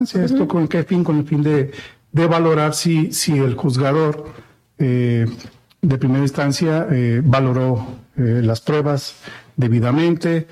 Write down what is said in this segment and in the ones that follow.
¿Esto con qué fin? Con el fin de valorar si el juzgador de primera instancia valoró las pruebas debidamente,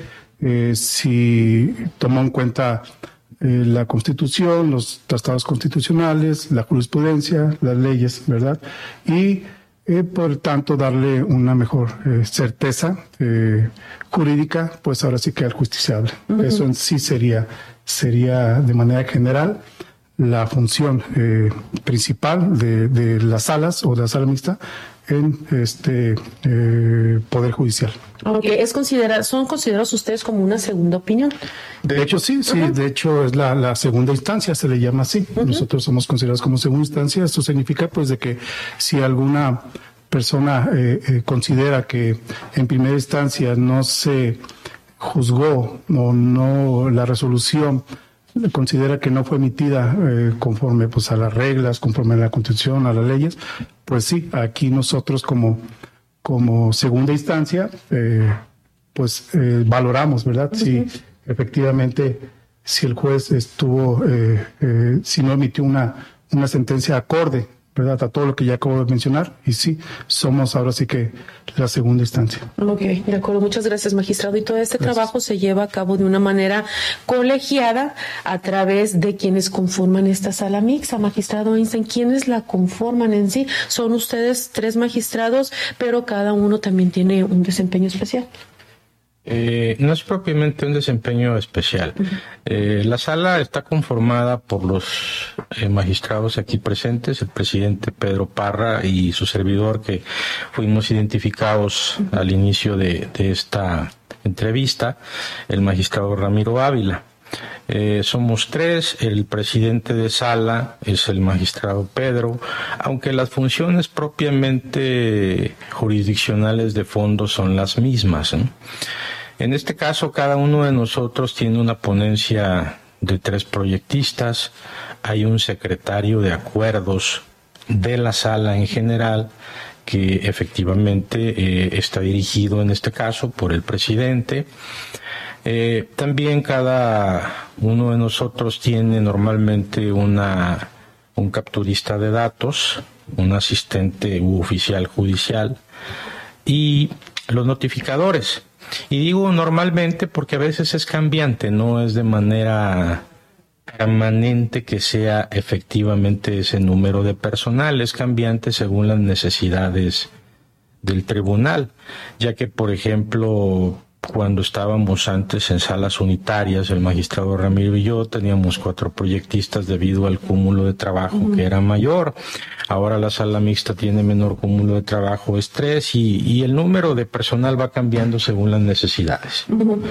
si tomó en cuenta la Constitución, los tratados constitucionales, la jurisprudencia, las leyes, ¿verdad? Y por tanto darle una mejor certeza jurídica, pues ahora sí que al justiciable. Eso en sí sería de manera general la función principal de las salas o de la sala mixta en este Poder Judicial. Okay. ¿Son considerados ustedes como una segunda opinión? De hecho, sí, de hecho es la segunda instancia, se le llama así. Nosotros somos considerados como segunda instancia. Esto significa pues de que si alguna persona considera que en primera instancia no se juzgó o no la resolución considera que no fue emitida conforme pues a las reglas, conforme a la Constitución, a las leyes, pues sí, aquí nosotros como segunda instancia valoramos, ¿verdad? Si efectivamente si el juez estuvo si no emitió una sentencia acorde, ¿verdad?, a todo lo que ya acabo de mencionar, y sí, somos ahora sí que la segunda instancia. Ok, de acuerdo, muchas gracias, magistrado. Y todo este trabajo se lleva a cabo de una manera colegiada a través de quienes conforman esta sala mixta. Magistrado Einstein, ¿quiénes la conforman en sí? Son ustedes 3 magistrados, pero cada uno también tiene un desempeño especial. No es propiamente un desempeño especial. La sala está conformada por los magistrados aquí presentes, el presidente Pedro Parra y su servidor, que fuimos identificados al inicio de esta entrevista, el magistrado Ramiro Ávila. Somos 3, el presidente de sala es el magistrado Pedro, aunque las funciones propiamente jurisdiccionales de fondo son las mismas, ¿eh? En este caso, cada uno de nosotros tiene una ponencia de 3 proyectistas, hay un secretario de acuerdos de la sala en general, que efectivamente está dirigido en este caso por el presidente. También cada uno de nosotros tiene normalmente un capturista de datos, un asistente u oficial judicial y los notificadores. Y digo normalmente porque a veces es cambiante, no es de manera permanente que sea efectivamente ese número de personal, es cambiante según las necesidades del tribunal, ya que por ejemplo cuando estábamos antes en salas unitarias, el magistrado Ramiro y yo teníamos 4 proyectistas debido al cúmulo de trabajo que era mayor. Ahora la sala mixta tiene menor cúmulo de trabajo, es 3, y el número de personal va cambiando según las necesidades.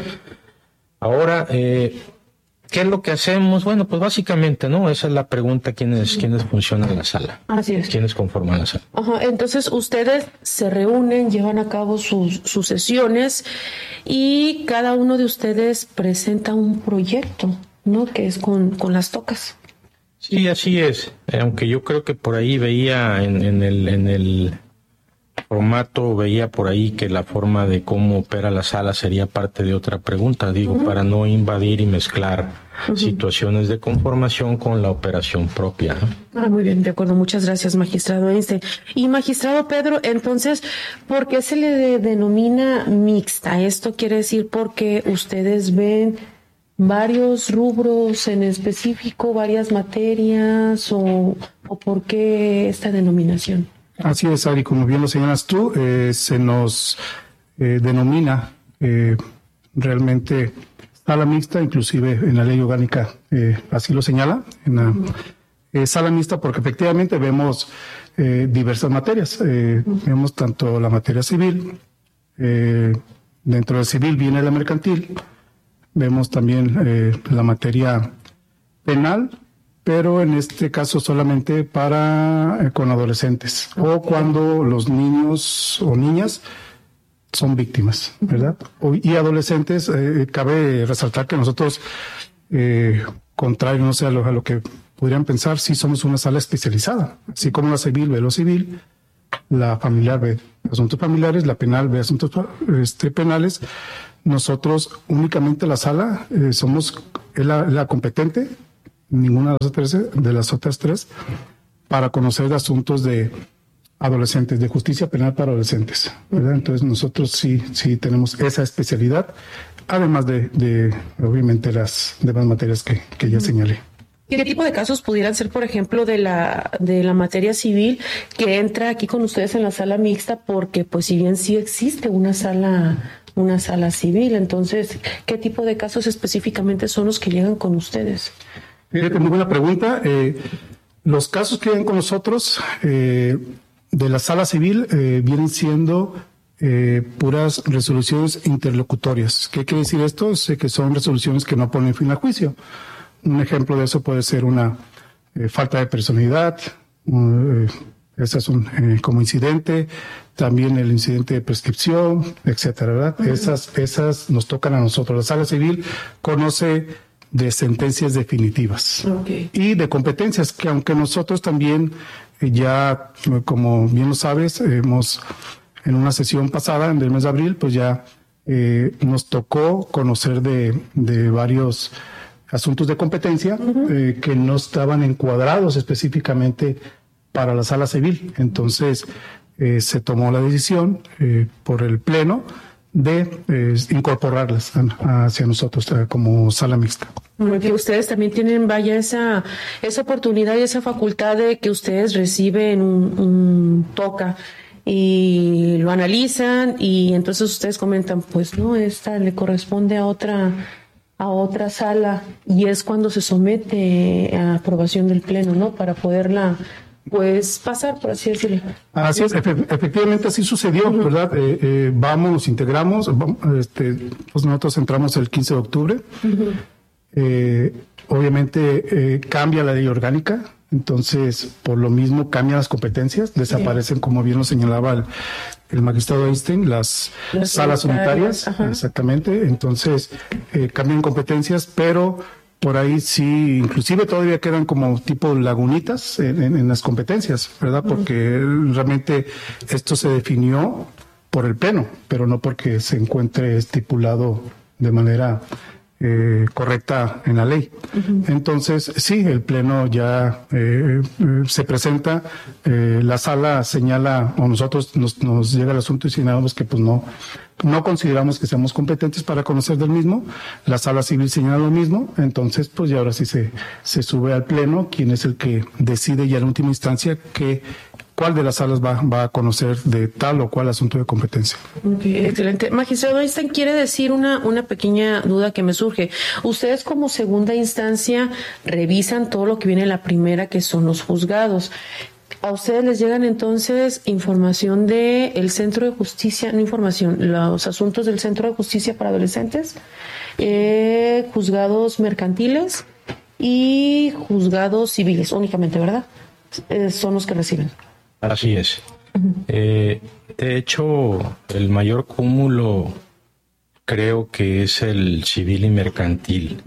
Ahora, ¿qué es lo que hacemos? Bueno, pues básicamente, ¿no? Esa es la pregunta, ¿quiénes funcionan en la sala? Así es. ¿Quiénes conforman la sala? Ajá, entonces ustedes se reúnen, llevan a cabo sus sesiones y cada uno de ustedes presenta un proyecto, ¿no? Que es con las tocas. Sí, así es. Aunque yo creo que por ahí veía en el formato, veía por ahí que la forma de cómo opera la sala sería parte de otra pregunta, para no invadir y mezclar situaciones de conformación con la operación propia, ¿no? Muy bien, de acuerdo. Muchas gracias, magistrado Einstein. Y magistrado Pedro, entonces, ¿por qué se le denomina mixta? Esto quiere decir porque ustedes ven varios rubros en específico, varias materias, o por qué esta denominación. Así es, Ari, como bien lo señalas tú, se nos denomina realmente sala mixta, inclusive en la ley orgánica así lo señala, en la sala mixta, porque efectivamente vemos diversas materias. Vemos tanto la materia civil, dentro del civil viene la mercantil, vemos también la materia penal, pero en este caso solamente con adolescentes o cuando los niños o niñas son víctimas, ¿verdad? Y adolescentes, cabe resaltar que nosotros, contrario, no sé, a lo que podrían pensar, sí somos una sala especializada, así como la civil ve lo civil, la familiar ve asuntos familiares, la penal ve asuntos penales. Nosotros únicamente la sala somos la competente ninguna de las otras tres, para conocer asuntos de adolescentes, de justicia penal para adolescentes, ¿verdad? Entonces nosotros sí tenemos esa especialidad, además de obviamente las demás materias que ya señalé. ¿Qué tipo de casos pudieran ser, por ejemplo, de la materia civil que entra aquí con ustedes en la sala mixta? Porque, pues, si bien sí existe una sala civil, entonces, ¿qué tipo de casos específicamente son los que llegan con ustedes? Fíjate, muy buena pregunta. Los casos que llegan con nosotros de la sala civil vienen siendo puras resoluciones interlocutorias. ¿Qué quiere decir esto? Sé que son resoluciones que no ponen fin al juicio. Un ejemplo de eso puede ser una falta de personalidad, ese es como incidente, también el incidente de prescripción, etcétera, ¿verdad? Esas nos tocan a nosotros. La sala civil conoce de sentencias definitivas y de competencias, que aunque nosotros también ya, como bien lo sabes, en una sesión pasada, en el mes de abril, pues ya nos tocó conocer de varios asuntos de competencia que no estaban encuadrados específicamente para la sala civil. Entonces se tomó la decisión por el Pleno de incorporarlas hacia nosotros como sala mixta. Porque ustedes también tienen, vaya, esa oportunidad y esa facultad de que ustedes reciben un TOCA y lo analizan y entonces ustedes comentan, pues no, esta le corresponde a otra sala, y es cuando se somete a aprobación del Pleno, ¿no? Para poderla, pues, pasar, por así decirlo. Así es, efectivamente así sucedió, ¿verdad? Vamos, nos integramos, pues nosotros entramos el 15 de octubre. Obviamente cambia la ley orgánica, entonces por lo mismo cambian las competencias, desaparecen, como bien lo señalaba el magistrado Einstein, las salas unitarias, exactamente, entonces cambian competencias, pero por ahí sí, inclusive todavía quedan como tipo lagunitas en las competencias, ¿verdad? Porque realmente esto se definió por el Pleno, pero no porque se encuentre estipulado de manera correcta en la ley. Entonces, sí, el Pleno ya se presenta, la sala señala, o nosotros nos llega el asunto y señalamos que pues no consideramos que seamos competentes para conocer del mismo, la sala civil señala lo mismo, entonces pues ya ahora sí se sube al Pleno, quien es el que decide ya en última instancia cuál de las salas va a conocer de tal o cual asunto de competencia. Okay, excelente. Magistrado Einstein, quiere decir una pequeña duda que me surge. Ustedes como segunda instancia revisan todo lo que viene en la primera, que son los juzgados. ¿A ustedes les llegan entonces información del Centro de Justicia, no información, los asuntos del Centro de Justicia para Adolescentes, juzgados mercantiles y juzgados civiles únicamente, ¿verdad? Son los que reciben. Así es. De hecho, el mayor cúmulo creo que es el civil y mercantil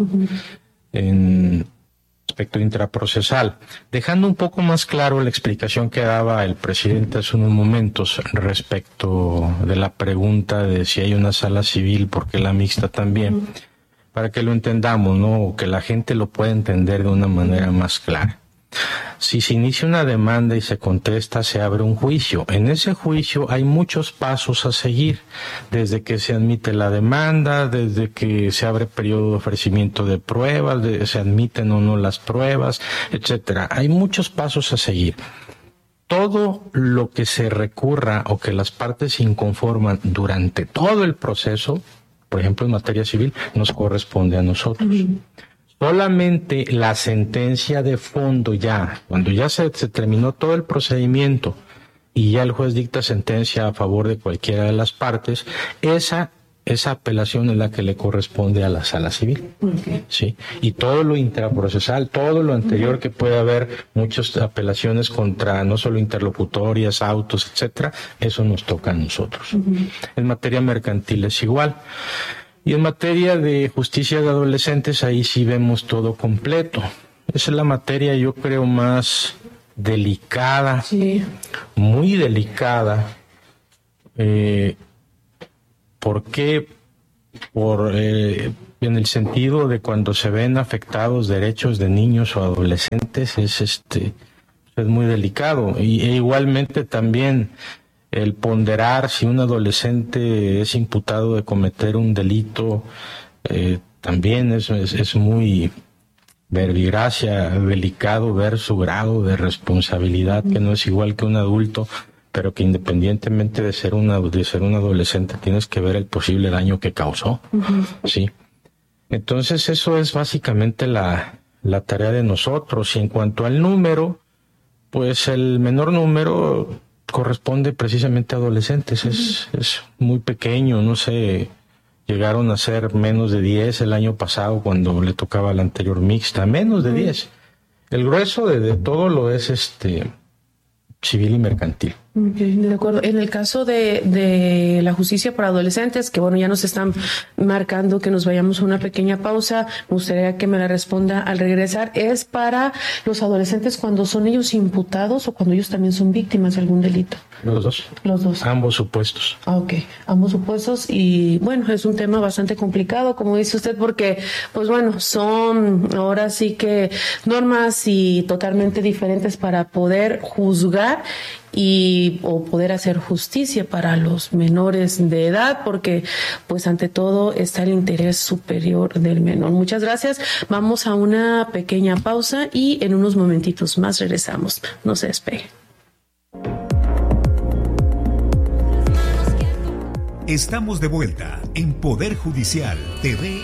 en aspecto intraprocesal, dejando un poco más claro la explicación que daba el presidente hace unos momentos respecto de la pregunta de si hay una sala civil, ¿por qué la mixta también? Para que lo entendamos, ¿no? O que la gente lo pueda entender de una manera más clara. Si se inicia una demanda y se contesta, se abre un juicio. En ese juicio hay muchos pasos a seguir, desde que se admite la demanda, desde que se abre periodo de ofrecimiento de pruebas, se admiten o no las pruebas, etcétera. Hay muchos pasos a seguir. Todo lo que se recurra o que las partes se inconforman durante todo el proceso, por ejemplo en materia civil, nos corresponde a nosotros. Solamente la sentencia de fondo ya, cuando ya se terminó todo el procedimiento y ya el juez dicta sentencia a favor de cualquiera de las partes, esa apelación es la que le corresponde a la sala civil. ¿Sí? Y todo lo intraprocesal, todo lo anterior que puede haber muchas apelaciones contra no solo interlocutorias, autos, etcétera, eso nos toca a nosotros. En materia mercantil es igual. Y en materia de justicia de adolescentes, ahí sí vemos todo completo. Esa es la materia, yo creo, más delicada, muy delicada. ¿Por qué? en el sentido de cuando se ven afectados derechos de niños o adolescentes, es muy delicado. E igualmente también el ponderar si un adolescente es imputado de cometer un delito, también es muy verbigracia, delicado ver su grado de responsabilidad, que no es igual que un adulto, pero que independientemente de ser un adolescente tienes que ver el posible daño que causó. Sí. Entonces eso es básicamente la tarea de nosotros. Y en cuanto al número, pues el menor número corresponde precisamente a adolescentes. Es muy pequeño, no sé, llegaron a ser menos de 10 el año pasado cuando le tocaba la anterior mixta, menos de 10. El grueso de todo lo es civil y mercantil. Okay, de acuerdo. En el caso de la justicia para adolescentes, que bueno, ya nos están marcando que nos vayamos a una pequeña pausa, me gustaría que me la responda al regresar. ¿Es para los adolescentes cuando son ellos imputados o cuando ellos también son víctimas de algún delito? Los dos. Los dos. Ambos supuestos. Ok, ambos supuestos. Y bueno, es un tema bastante complicado, como dice usted, porque pues bueno, son ahora sí que normas y totalmente diferentes para poder juzgar o poder hacer justicia para los menores de edad, porque pues ante todo está el interés superior del menor. Muchas gracias. Vamos a una pequeña pausa y en unos momentitos más regresamos. No se despegue. Estamos de vuelta en Poder Judicial TV.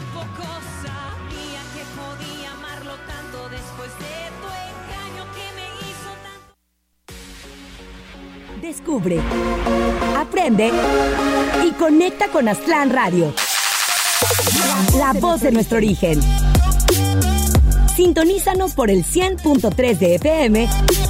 Descubre, aprende y conecta con Aztlán Radio, la voz de nuestro origen. Sintonízanos por el 100.3 de FM,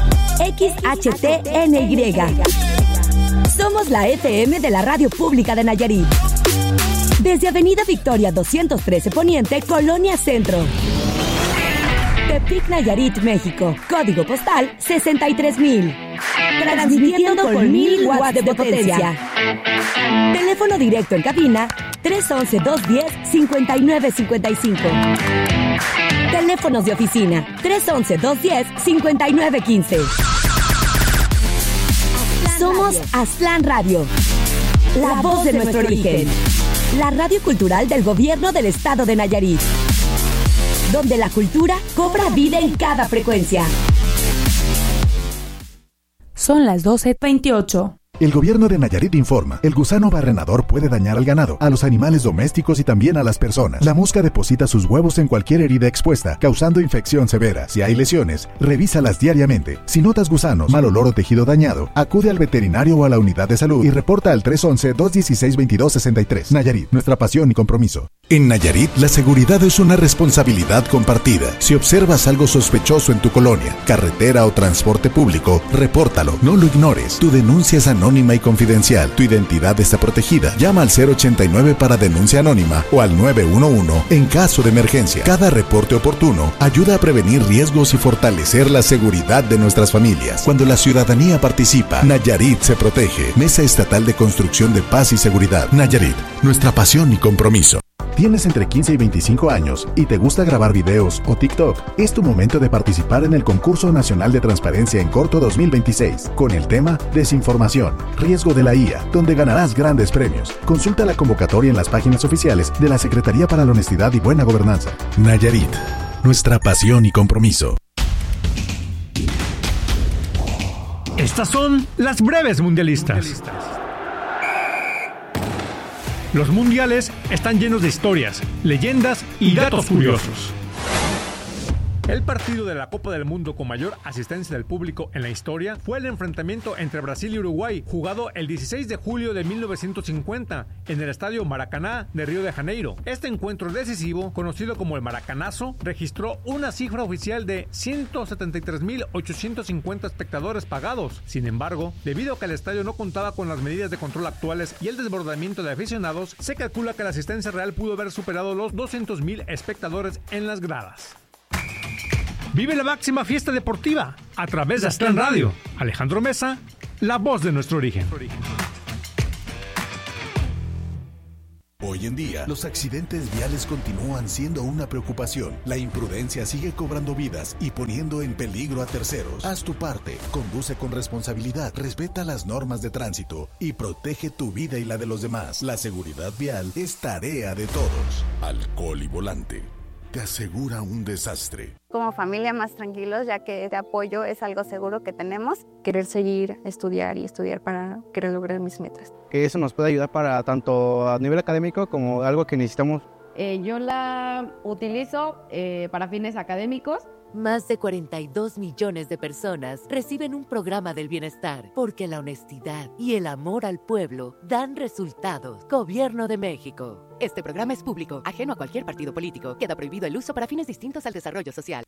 XHTNY. Somos la FM de la Radio Pública de Nayarit. Desde Avenida Victoria 213 Poniente, Colonia Centro. Tepic, Nayarit, México. Código postal 63,000. Transmitiendo con 1000 watts de potencia. Teléfono directo en cabina 311-210-5955. Teléfonos de oficina 311-210-5915. Somos Aztlán Radio, la voz de nuestro origen. La radio cultural del gobierno del estado de Nayarit, donde la cultura cobra vida en cada frecuencia. Son las 12:28. El gobierno de Nayarit informa, el gusano barrenador puede dañar al ganado, a los animales domésticos y también a las personas. La mosca deposita sus huevos en cualquier herida expuesta, causando infección severa. Si hay lesiones, revísalas diariamente. Si notas gusanos, mal olor o tejido dañado, acude al veterinario o a la unidad de salud y reporta al 311-216-2263. Nayarit, nuestra pasión y compromiso. En Nayarit, la seguridad es una responsabilidad compartida. Si observas algo sospechoso en tu colonia, carretera o transporte público, repórtalo, no lo ignores. Tu denuncia es anónima y confidencial. Tu identidad está protegida. Llama al 089 para denuncia anónima o al 911 en caso de emergencia. Cada reporte oportuno ayuda a prevenir riesgos y fortalecer la seguridad de nuestras familias. Cuando la ciudadanía participa, Nayarit se protege. Mesa Estatal de Construcción de Paz y Seguridad. Nayarit, nuestra pasión y compromiso. ¿Tienes entre 15 y 25 años y te gusta grabar videos o TikTok? Es tu momento de participar en el Concurso Nacional de Transparencia en Corto 2026, con el tema Desinformación, riesgo de la IA, donde ganarás grandes premios. Consulta la convocatoria en las páginas oficiales de la Secretaría para la Honestidad y Buena Gobernanza. Nayarit, nuestra pasión y compromiso. Estas son las breves mundialistas. Los mundiales están llenos de historias, leyendas y datos curiosos. El partido de la Copa del Mundo con mayor asistencia del público en la historia fue el enfrentamiento entre Brasil y Uruguay, jugado el 16 de julio de 1950 en el Estadio Maracaná de Río de Janeiro. Este encuentro decisivo, conocido como el Maracanazo, registró una cifra oficial de 173,850 espectadores pagados. Sin embargo, debido a que el estadio no contaba con las medidas de control actuales y el desbordamiento de aficionados, se calcula que la asistencia real pudo haber superado los 200,000 espectadores en las gradas. Vive la máxima fiesta deportiva a través de Aztlán Radio. Alejandro Mesa, la voz de nuestro origen. Hoy Hoy en día, los accidentes viales continúan siendo una preocupación. La imprudencia sigue cobrando vidas y poniendo en peligro a terceros. Haz tu parte, conduce con responsabilidad, respeta las normas de tránsito y protege tu vida y la de los demás. La seguridad vial es tarea de todos. Alcohol y volante te asegura un desastre. Como familia más tranquilos, ya que este apoyo es algo seguro que tenemos. Querer seguir, estudiar para querer lograr mis metas. Que eso nos puede ayudar para tanto a nivel académico como algo que necesitamos. Yo la utilizo para fines académicos. Más de 42 millones de personas reciben un programa del bienestar porque la honestidad y el amor al pueblo dan resultados. Gobierno de México. Este programa es público, ajeno a cualquier partido político. Queda prohibido el uso para fines distintos al desarrollo social.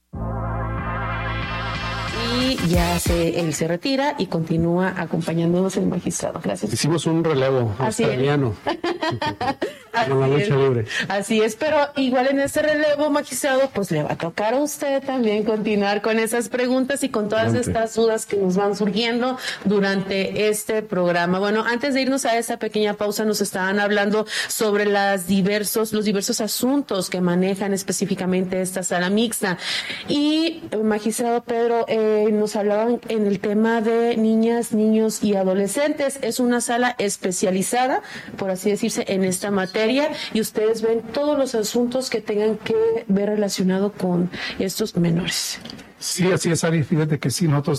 Y ya él se retira y continúa acompañándonos el magistrado. Gracias. Hicimos un relevo australiano. Con la lucha libre. Así es, pero igual en este relevo, magistrado, pues le va a tocar a usted también continuar con esas preguntas y con todas estas dudas que nos van surgiendo durante este programa. Bueno, antes de irnos a esta pequeña pausa, nos estaban hablando sobre los diversos asuntos que manejan específicamente esta sala mixta. Y, magistrado Pedro, nos hablaban en el tema de niñas, niños y adolescentes. Es una sala especializada, por así decirse, en esta materia, y ustedes ven todos los asuntos que tengan que ver relacionado con estos menores. Sí, así es, Ari. Fíjate que sí, nosotros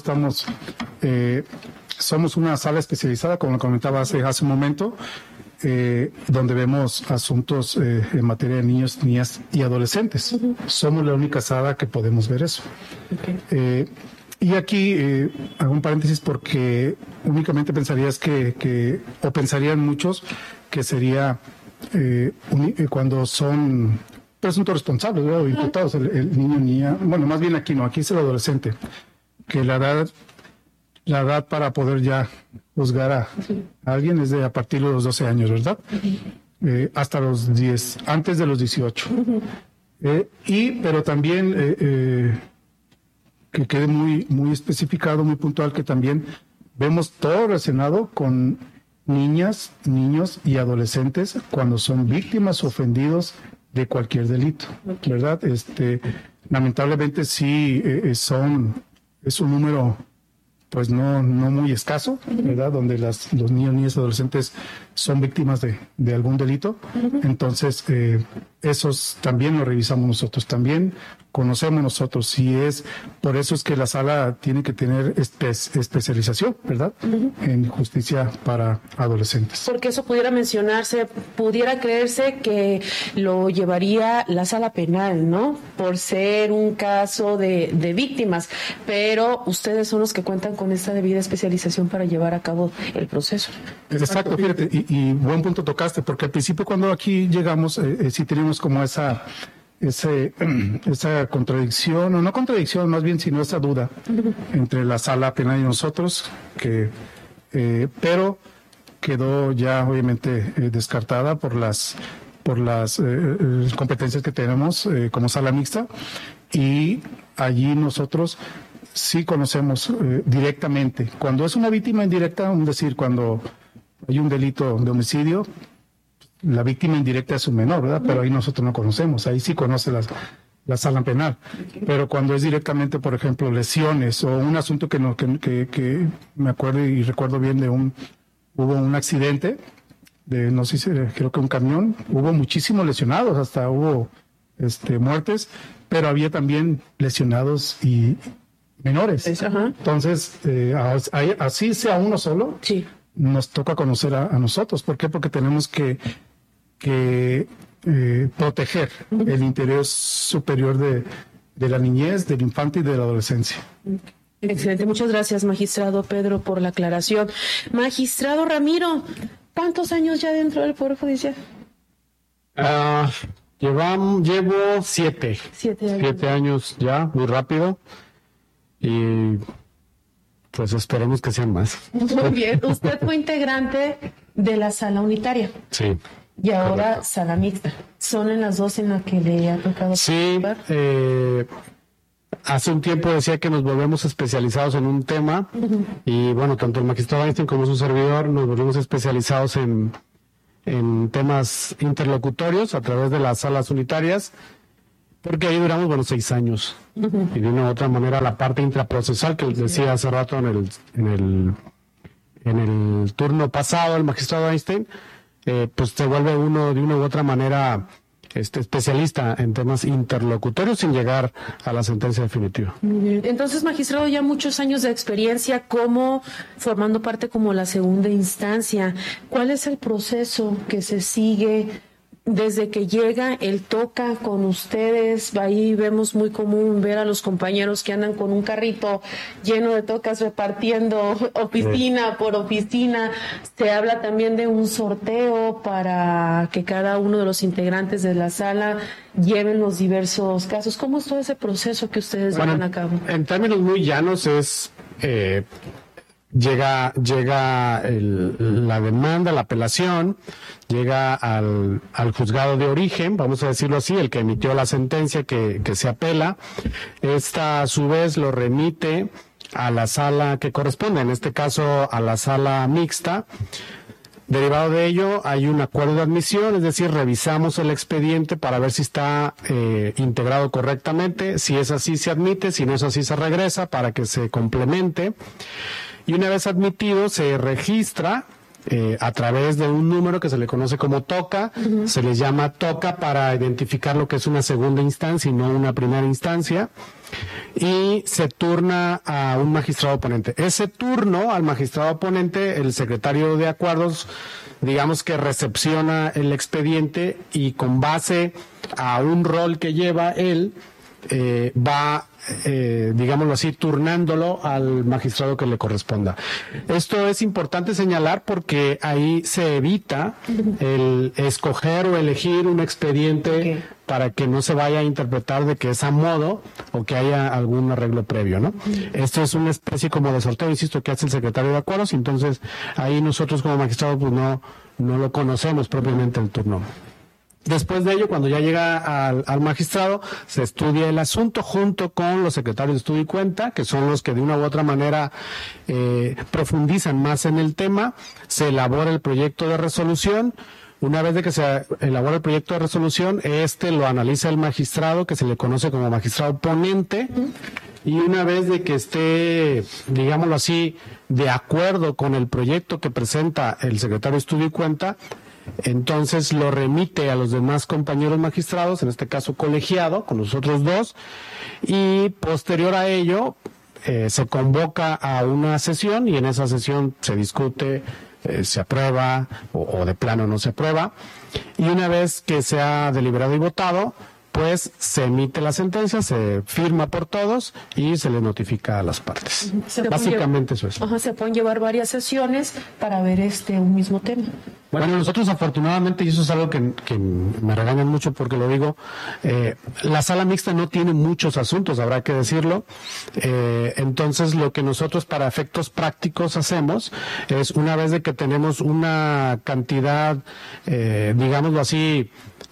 somos una sala especializada, como lo comentaba hace un momento, donde vemos asuntos en materia de niños, niñas y adolescentes. Uh-huh. Somos la única sala que podemos ver eso. Okay. Y aquí hago un paréntesis porque únicamente pensarías o pensarían muchos que sería cuando son presuntos responsables, ¿verdad? O imputados, el niño, niña, bueno, más bien aquí no, aquí es el adolescente, que la edad para poder ya juzgar a alguien es a partir de los 12 años, ¿verdad? Hasta los 10, antes de los 18. Pero también que quede muy especificado, muy puntual, que también vemos todo relacionado con niñas, niños y adolescentes cuando son víctimas o ofendidos de cualquier delito, ¿verdad? Lamentablemente sí es un número pues no muy escaso, ¿verdad? Donde los niños, niñas y adolescentes son víctimas de algún delito. Entonces, esos también los revisamos nosotros, también conocemos nosotros, por eso es que la sala tiene que tener especialización, ¿verdad? En justicia para adolescentes. Porque eso pudiera creerse que lo llevaría la sala penal, ¿no? Por ser un caso de víctimas, pero ustedes son los que cuentan con esta debida especialización para llevar a cabo el proceso. Exacto, fíjate, y buen punto tocaste, porque al principio cuando aquí llegamos, sí tenemos como esa contradicción, o no contradicción, más bien, sino esa duda entre la sala penal y nosotros, pero quedó ya obviamente descartada por las competencias que tenemos como sala mixta, y allí nosotros sí conocemos directamente. Cuando es una víctima indirecta, es decir, cuando hay un delito de homicidio, la víctima indirecta es un menor, ¿verdad? Pero ahí nosotros no conocemos, ahí sí conoce la sala penal. Pero cuando es directamente, por ejemplo, lesiones o un asunto que me acuerdo y recuerdo bien hubo un accidente no sé si creo que un camión, hubo muchísimos lesionados, hasta hubo muertes, pero había también lesionados y menores. Entonces, así sea uno solo, sí, nos toca conocer a nosotros. ¿Por qué? Porque tenemos que proteger el interés superior de la niñez, del infante y de la adolescencia. Excelente, muchas gracias, magistrado Pedro, por la aclaración. Magistrado Ramiro, ¿cuántos años ya dentro del Poder Judicial? Llevo 7. 7 años. 7 años ya, muy rápido. Y pues esperemos que sean más. Muy bien. Usted fue integrante de la sala unitaria. Sí. Y ahora correcto. Sala mixta. ¿Son en las dos en las que le ha tocado participar? Sí. Hace un tiempo decía que nos volvemos especializados en un tema. Y bueno, tanto el magistrado Einstein como su servidor nos volvemos especializados en en temas interlocutorios a través de las salas unitarias, porque ahí duramos, 6 años. Y de una u otra manera la parte intraprocesal que les decía hace rato en el turno pasado, el magistrado Einstein, pues se vuelve uno de una u otra manera especialista en temas interlocutorios sin llegar a la sentencia definitiva. Muy bien. Entonces, magistrado, ya muchos años de experiencia formando parte como la segunda instancia. ¿Cuál es el proceso que se sigue desde que llega el TOCA con ustedes? Ahí vemos muy común ver a los compañeros que andan con un carrito lleno de tocas repartiendo oficina por oficina. Se habla también de un sorteo para que cada uno de los integrantes de la sala lleven los diversos casos. ¿Cómo es todo ese proceso que ustedes llevan a cabo? En términos muy llanos es... Llega la demanda, la apelación, llega al juzgado de origen, vamos a decirlo así, el que emitió la sentencia que se apela. Esta a su vez lo remite a la sala que corresponde, en este caso a la sala mixta. Derivado de ello hay un acuerdo de admisión, es decir, revisamos el expediente para ver si está integrado correctamente. Si es así se admite, si no es así se regresa para que se complemente. Y una vez admitido, se registra a través de un número que se le conoce como TOCA. Se les llama TOCA para identificar lo que es una segunda instancia y no una primera instancia. Y se turna a un magistrado ponente. Ese turno al magistrado ponente, el secretario de acuerdos, digamos que recepciona el expediente y con base a un rol que lleva él, va, digámoslo así, turnándolo al magistrado que le corresponda. Esto es importante señalar porque ahí se evita el escoger o elegir un expediente para que no se vaya a interpretar de que es a modo o que haya algún arreglo previo, ¿no? Esto es una especie como de sorteo, insisto, que hace el secretario de acuerdos, y entonces ahí nosotros como magistrados pues no lo conocemos propiamente el turno. Después de ello, cuando ya llega al magistrado, se estudia el asunto junto con los secretarios de estudio y cuenta, que son los que de una u otra manera profundizan más en el tema. Se elabora el proyecto de resolución. Una vez de que se elabora el proyecto de resolución, lo analiza el magistrado, que se le conoce como magistrado ponente. Y una vez de que esté, digámoslo así, de acuerdo con el proyecto que presenta el secretario de estudio y cuenta, entonces lo remite a los demás compañeros magistrados, en este caso colegiado, con los otros dos, y posterior a ello se convoca a una sesión y en esa sesión se discute, se aprueba o de plano no se aprueba, y una vez que se ha deliberado y votado, pues se emite la sentencia, se firma por todos y se le notifica a las partes. Básicamente eso es. Se pueden llevar varias sesiones para ver un mismo tema. Bueno, nosotros afortunadamente, y eso es algo que me regañan mucho porque lo digo, la sala mixta no tiene muchos asuntos, habrá que decirlo. Entonces lo que nosotros para efectos prácticos hacemos es, una vez de que tenemos una cantidad, digámoslo así,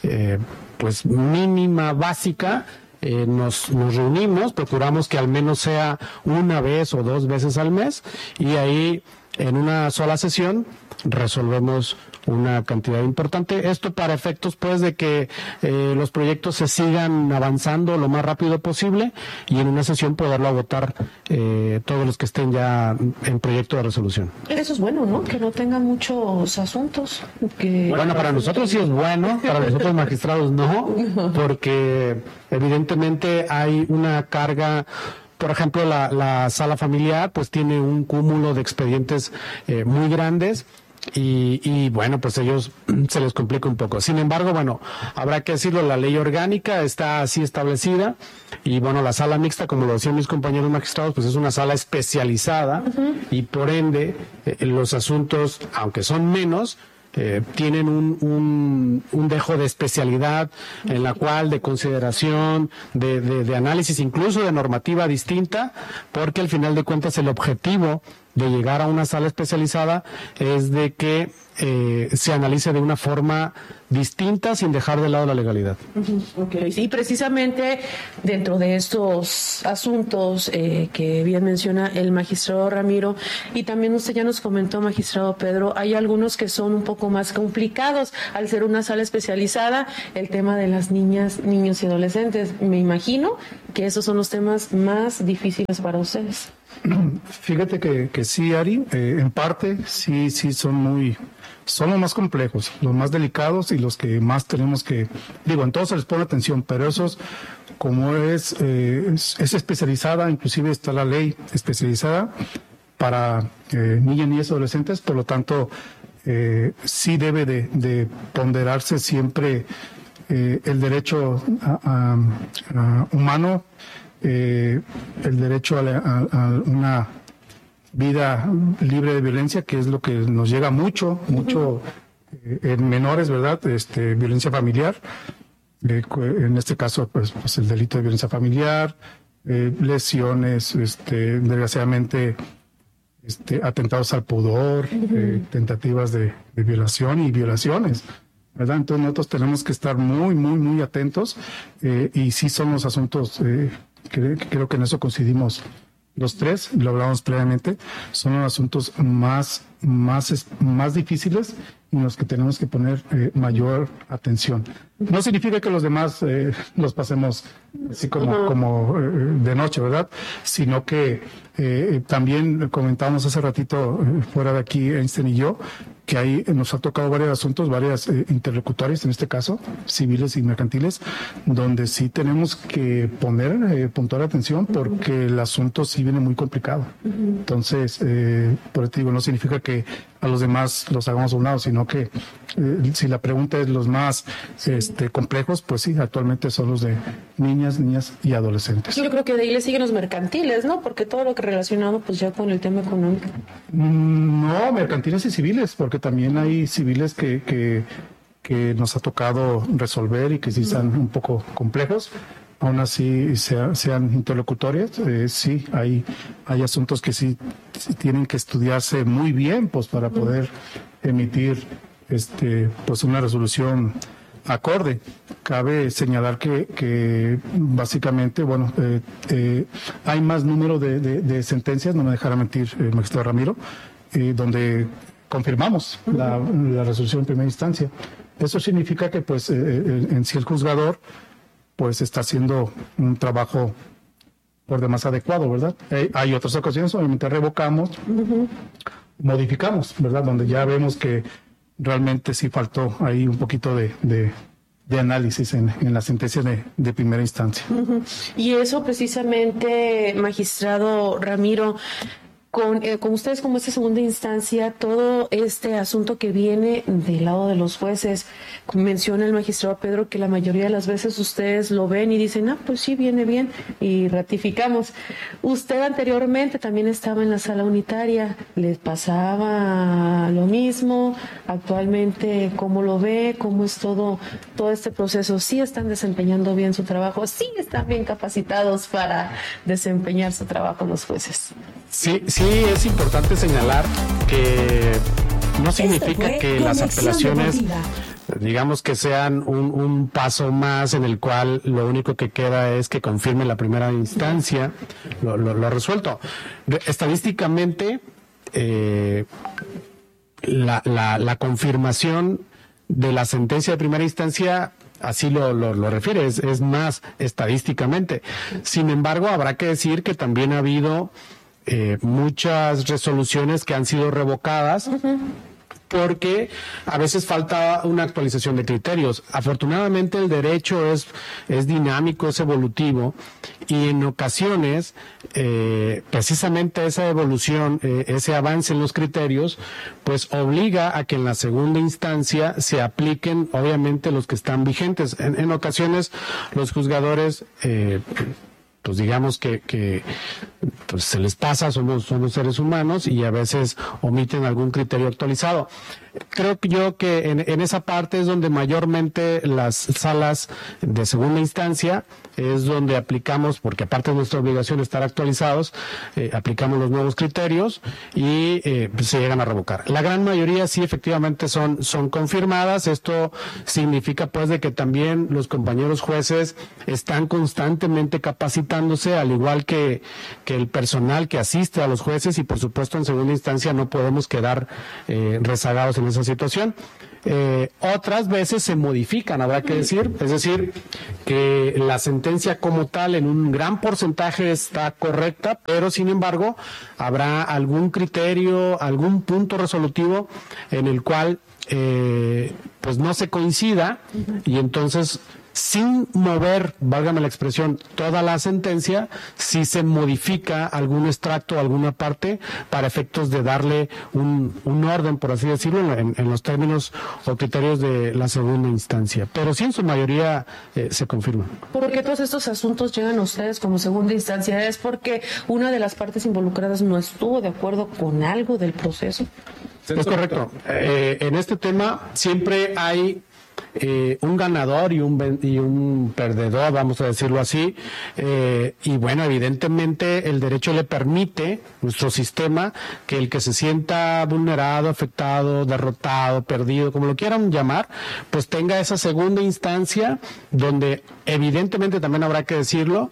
pues mínima, básica, nos reunimos, procuramos que al menos sea una vez o 2 veces al mes, y ahí en una sola sesión resolvemos una cantidad importante. Esto para efectos pues de que los proyectos se sigan avanzando lo más rápido posible y en una sesión poderlo votar todos los que estén ya en proyecto de resolución. Eso es bueno, ¿no? Que no tengan muchos asuntos. Bueno, para nosotros sí es bueno, para nosotros magistrados no, porque evidentemente hay una carga. Por ejemplo, la sala familiar pues tiene un cúmulo de expedientes muy grandes y bueno, pues ellos se les complica un poco. Sin embargo, bueno, habrá que decirlo, la ley orgánica está así establecida y bueno, la sala mixta, como lo decían mis compañeros magistrados, pues es una sala especializada y por ende los asuntos, aunque son menos, tienen un dejo de especialidad en la cual de consideración, de análisis, incluso de normativa distinta, porque al final de cuentas el objetivo de llegar a una sala especializada es de que se analice de una forma distinta sin dejar de lado la legalidad. Okay. Sí, precisamente dentro de estos asuntos que bien menciona el magistrado Ramiro, y también usted ya nos comentó, magistrado Pedro, hay algunos que son un poco más complicados al ser una sala especializada, el tema de las niñas, niños y adolescentes. Me imagino que esos son los temas más difíciles para ustedes. Fíjate que sí, Ari, en parte sí son los más complejos, los más delicados y los que más tenemos que, en todos se les pone atención, pero esos, como es especializada, inclusive está la ley especializada para niñas y adolescentes, por lo tanto, sí debe de ponderarse siempre el derecho humano, el derecho a una vida libre de violencia, que es lo que nos llega mucho en menores, ¿verdad? Violencia familiar, en este caso, pues el delito de violencia familiar, lesiones, desgraciadamente, atentados al pudor, tentativas de violación y violaciones, ¿verdad? Entonces nosotros tenemos que estar muy atentos, y sí son los asuntos, creo que en eso coincidimos los tres, lo hablamos previamente, son los asuntos más difíciles en los que tenemos que poner mayor atención. No significa que los demás los pasemos así como de noche, ¿verdad? Sino que también comentábamos hace ratito fuera de aquí, Einstein y yo, que ahí nos ha tocado varios asuntos, varias interlocutores, en este caso, civiles y mercantiles, donde sí tenemos que poner puntual atención porque el asunto sí viene muy complicado. Entonces, por eso digo, no significa que a los demás los hagamos a un lado, sino que si la pregunta es los más complejos, pues sí, actualmente son los de niñas y adolescentes. Yo creo que de ahí le siguen los mercantiles, ¿no? Porque todo lo que relacionado pues ya con el tema económico. No, mercantiles y civiles, porque también hay civiles que nos ha tocado resolver y que sí están un poco complejos. Aún así sean interlocutores, sí, hay asuntos que sí tienen que estudiarse muy bien, pues para poder emitir pues una resolución acorde. Cabe señalar que básicamente, hay más número de sentencias, no me dejará mentir el magistrado Ramiro, donde confirmamos la resolución en primera instancia. Eso significa que pues en sí el juzgador pues está haciendo un trabajo por demás adecuado, ¿verdad? Hay otras ocasiones, obviamente revocamos, modificamos, ¿verdad? Donde ya vemos que realmente sí faltó ahí un poquito de análisis en la sentencia de primera instancia. Y eso precisamente, magistrado Ramiro, con ustedes como esta segunda instancia, todo este asunto que viene del lado de los jueces, menciona el magistrado Pedro que la mayoría de las veces ustedes lo ven y dicen, pues sí, viene bien, y ratificamos. Usted anteriormente también estaba en la sala unitaria, ¿les pasaba lo mismo? Actualmente, ¿cómo lo ve? ¿Cómo es todo este proceso? ¿Sí están desempeñando bien su trabajo? ¿Sí están bien capacitados para desempeñar su trabajo los jueces? Sí, es importante señalar que no significa que las apelaciones, digamos, que sean un paso más en el cual lo único que queda es que confirme la primera instancia lo resuelto. Estadísticamente, la confirmación de la sentencia de primera instancia así lo refiere, es más estadísticamente. Sin embargo, habrá que decir que también ha habido muchas resoluciones que han sido revocadas porque a veces falta una actualización de criterios. Afortunadamente el derecho es dinámico, es evolutivo, y en ocasiones precisamente esa evolución, ese avance en los criterios, pues obliga a que en la segunda instancia se apliquen obviamente los que están vigentes. En ocasiones los juzgadores pues digamos que pues se les pasa, somos seres humanos y a veces omiten algún criterio actualizado. creo yo que en esa parte es donde mayormente las salas de segunda instancia es donde aplicamos, porque aparte de nuestra obligación de estar actualizados, aplicamos los nuevos criterios y pues se llegan a revocar. La gran mayoría sí efectivamente son confirmadas. Esto significa pues de que también los compañeros jueces están constantemente capacitándose, al igual que el personal que asiste a los jueces, y por supuesto en segunda instancia no podemos quedar rezagados en esa situación. Otras veces se modifican, habrá que decir, es decir, que la sentencia como tal en un gran porcentaje está correcta, pero sin embargo habrá algún criterio, algún punto resolutivo en el cual pues no se coincida, y entonces sin mover, válgame la expresión, toda la sentencia, si se modifica algún extracto, alguna parte, para efectos de darle un orden, por así decirlo, en los términos o criterios de la segunda instancia. Pero sí, en su mayoría se confirma. ¿Por qué todos estos asuntos llegan a ustedes como segunda instancia? ¿Es porque una de las partes involucradas no estuvo de acuerdo con algo del proceso? Es correcto. En este tema siempre hay un ganador y un perdedor, vamos a decirlo así, y bueno, evidentemente el derecho le permite, nuestro sistema, que el que se sienta vulnerado, afectado, derrotado, perdido, como lo quieran llamar, pues tenga esa segunda instancia donde evidentemente también habrá que decirlo,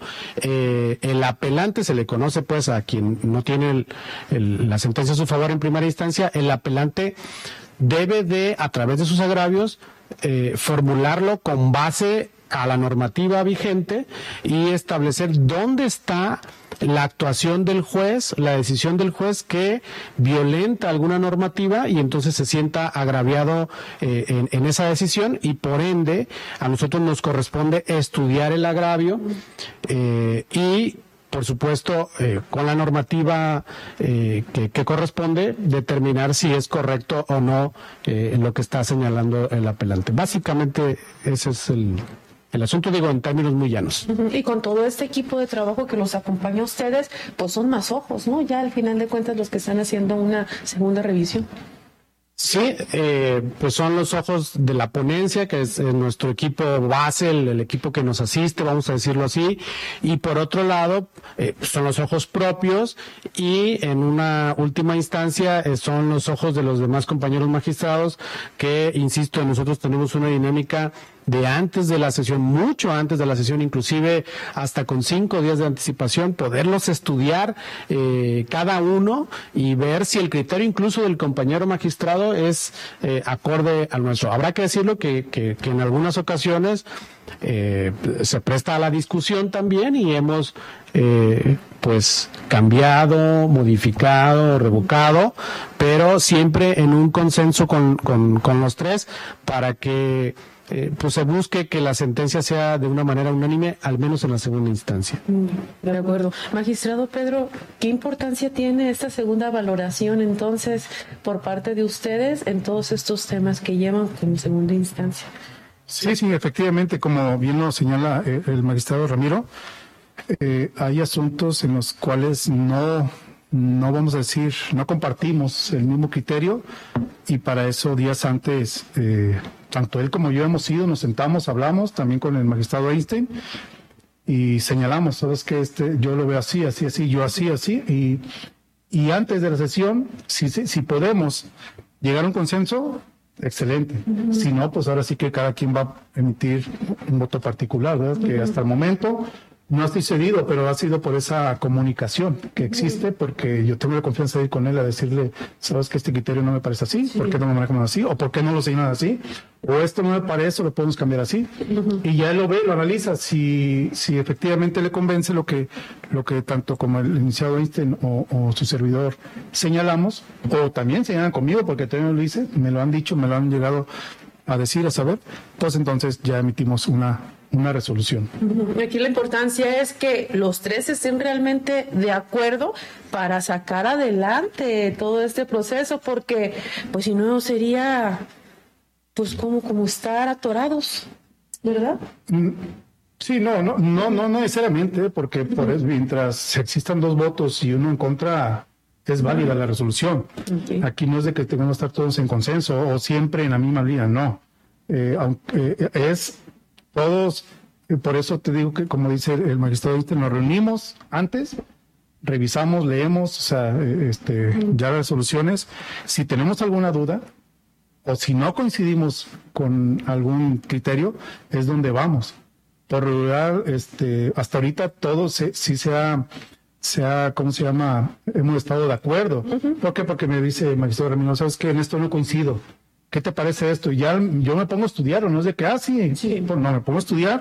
el apelante, se le conoce pues a quien no tiene la sentencia a su favor en primera instancia, el apelante debe de, a través de sus agravios, formularlo con base a la normativa vigente y establecer dónde está la actuación del juez, la decisión del juez que violenta alguna normativa, y entonces se sienta agraviado en esa decisión, y por ende a nosotros nos corresponde estudiar el agravio y por supuesto, con la normativa que corresponde, determinar si es correcto o no lo que está señalando el apelante. Básicamente, ese es el asunto, digo, en términos muy llanos. Y con todo este equipo de trabajo que los acompaña a ustedes, pues son más ojos, ¿no? Ya al final de cuentas los que están haciendo una segunda revisión. Sí, pues son los ojos de la ponencia, que es nuestro equipo base, el equipo que nos asiste, vamos a decirlo así, y por otro lado son los ojos propios, y en una última instancia son los ojos de los demás compañeros magistrados que, insisto, nosotros tenemos una dinámica de antes de la sesión, mucho antes de la sesión, inclusive hasta con 5 días de anticipación, poderlos estudiar cada uno y ver si el criterio incluso del compañero magistrado es acorde al nuestro. Habrá que decirlo que en algunas ocasiones se presta a la discusión también, y hemos pues cambiado, modificado, revocado, pero siempre en un consenso con los tres, para que pues se busque que la sentencia sea de una manera unánime, al menos en la segunda instancia. De acuerdo. Magistrado Pedro, ¿qué importancia tiene esta segunda valoración entonces por parte de ustedes en todos estos temas que llevan como segunda instancia? Sí, efectivamente, como bien lo señala el magistrado Ramiro, hay asuntos en los cuales no vamos a decir, no compartimos el mismo criterio, y para eso días antes, tanto él como yo hemos ido, nos sentamos, hablamos también con el magistrado Einstein y señalamos, sabes que yo lo veo así, yo así, y antes de la sesión, si podemos llegar a un consenso, excelente. Si no, pues ahora sí que cada quien va a emitir un voto particular, ¿verdad? Que hasta el momento no estoy cedido, pero ha sido por esa comunicación que existe, porque yo tengo la confianza de ir con él a decirle, sabes que este criterio no me parece así, ¿por qué no lo manejamos así? ¿O por qué no lo señalan así? ¿O esto no me parece, lo podemos cambiar así? Y ya él lo ve, lo analiza, si efectivamente le convence lo que tanto como el licenciado Einstein o su servidor señalamos, o también señalan conmigo, porque también lo hice, me lo han dicho, me lo han llegado a decir, a saber, pues entonces ya emitimos una resolución. Aquí la importancia es que los tres estén realmente de acuerdo para sacar adelante todo este proceso, porque pues si no sería pues como estar atorados, ¿verdad? Sí, no necesariamente, porque por eso, mientras existan 2 votos y uno en contra, es válida la resolución. Okay. Aquí no es de que tengamos que estar todos en consenso o siempre en la misma línea, no. Aunque es todos, por eso te digo que, como dice el magistrado, nos reunimos antes, revisamos, leemos, o sea, ya las resoluciones. Si tenemos alguna duda o si no coincidimos con algún criterio, es donde vamos. Por regular, hasta ahorita todo sí se ha, ¿cómo se llama? Hemos estado de acuerdo. ¿Por qué? Porque me dice el magistrado Ramiro, ¿sabes qué? En esto no coincido. ¿Qué te parece esto? Y ya yo me pongo a estudiar, o no es de que, sí, pues no, me pongo a estudiar